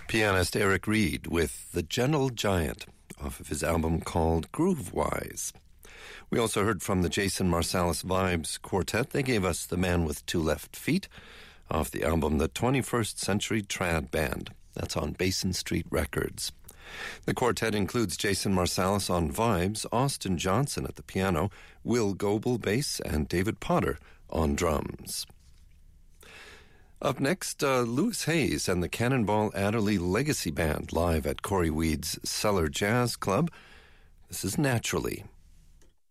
Pianist Eric Reed with The Gentle Giant off of his album called Groovewise. We also heard from the Jason Marsalis Vibes Quartet. They gave us The Man with Two Left Feet off the album The 21st Century Trad Band. That's on Basin Street Records. The quartet includes Jason Marsalis on vibes, Austin Johnson at the piano, Will Goebel bass, and David Potter on drums. Up next, Louis Hayes and the Cannonball Adderley Legacy Band live at Corey Weed's Cellar Jazz Club. This is Naturally.